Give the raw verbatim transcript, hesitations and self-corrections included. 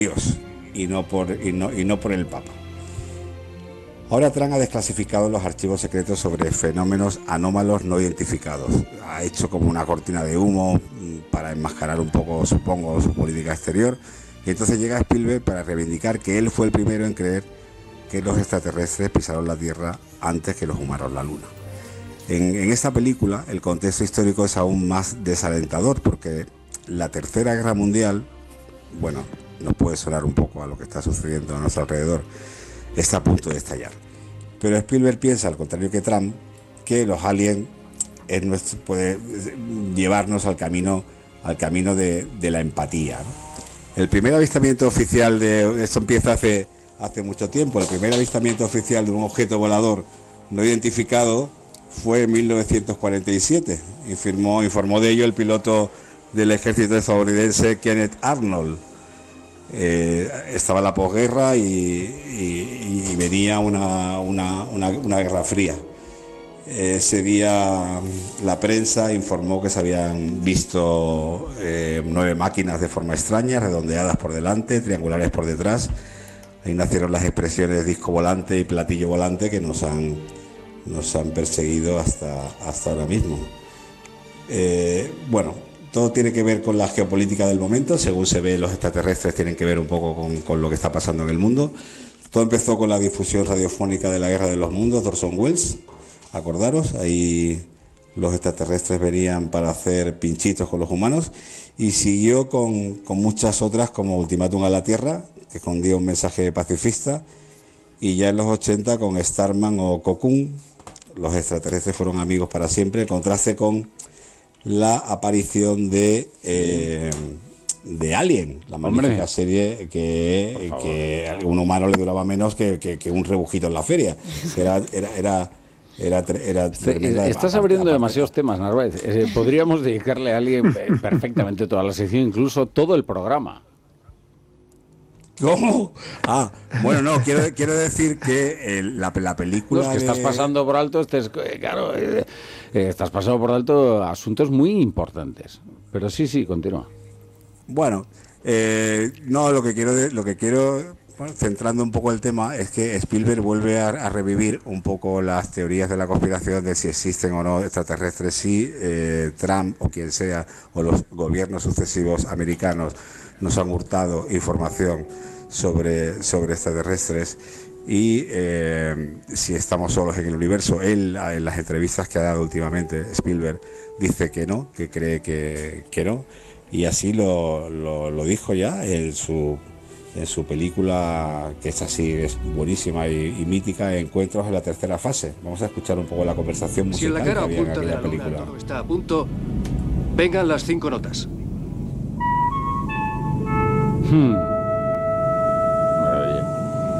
Dios y no por, y no, y no por el Papa. Ahora Trump ha desclasificado los archivos secretos sobre fenómenos anómalos no identificados. Ha hecho como una cortina de humo para enmascarar un poco, supongo, su política exterior. Y entonces llega Spielberg para reivindicar que él fue el primero en creer que los extraterrestres pisaron la Tierra antes que los humanos la Luna. En, en esta película el contexto histórico es aún más desalentador porque la Tercera Guerra Mundial, bueno, nos puede sonar un poco a lo que está sucediendo a nuestro alrededor, está a punto de estallar. Pero Spielberg piensa, al contrario que Trump, que los aliens es nuestro, puede llevarnos al camino, al camino de, de la empatía, ¿no? El primer avistamiento oficial de esto empieza hace, hace mucho tiempo. El primer avistamiento oficial de un objeto volador no identificado fue en mil novecientos cuarenta y siete. Informó, informó de ello el piloto del ejército estadounidense Kenneth Arnold. Eh, estaba la posguerra y, y, y venía una, una, una, una guerra fría. Ese día la prensa informó que se habían visto eh, nueve máquinas de forma extraña, redondeadas por delante, triangulares por detrás. Ahí nacieron las expresiones disco volante y platillo volante que nos han, nos han perseguido hasta, hasta ahora mismo. Eh, bueno... Todo tiene que ver con la geopolítica del momento. Según se ve, los extraterrestres tienen que ver un poco con, con lo que está pasando en el mundo. Todo empezó con la difusión radiofónica de la Guerra de los Mundos de Orson Welles. Acordaros, ahí los extraterrestres venían para hacer pinchitos con los humanos. Y siguió con, con muchas otras, como Ultimátum a la Tierra, que escondía un mensaje pacifista. Y ya en los ochenta con Starman o Cocoon, los extraterrestres fueron amigos para siempre. En contraste con la aparición de eh, de Alien, la magnífica serie que, que a un humano le duraba menos que, que, que un rebujito en la feria. Era, era, era, era, era tremenda. Estás abriendo aparte, demasiados temas, Narváez. Eh, podríamos dedicarle a Alien perfectamente toda la sección, incluso todo el programa. ¿Cómo? Ah, bueno, no, quiero, quiero decir que eh, la, la película... No, es que de... estás pasando por alto, estés, claro, eh, eh, estás pasando por alto asuntos muy importantes. Pero sí, sí, continúa. Bueno, eh, no, lo que quiero, lo que quiero bueno, centrando un poco el tema, es que Spielberg vuelve a, a revivir un poco las teorías de la conspiración de si existen o no extraterrestres, si eh, Trump o quien sea, o los gobiernos sucesivos americanos nos han hurtado información sobre, sobre extraterrestres y eh, si estamos solos en el universo. Él, en las entrevistas que ha dado últimamente, Spielberg dice que no, que cree que, que no, y así lo, lo, lo dijo ya en su, en su película, que es así, es buenísima y, y mítica, Encuentros en la tercera fase. Vamos a escuchar un poco la conversación musical. Si en la cara que había oculta en de la película. luna todo está a punto, vengan las cinco notas. Hmm.